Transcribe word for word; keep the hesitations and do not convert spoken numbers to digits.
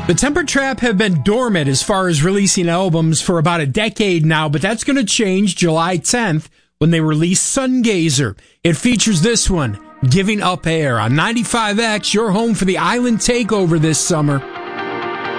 The Temper Trap have been dormant as far as releasing albums for about a decade now, but that's going to change July tenth when they release Sungazer. It features this one, Giving Up Air, on ninety-five X, your home for the Island Takeover this summer.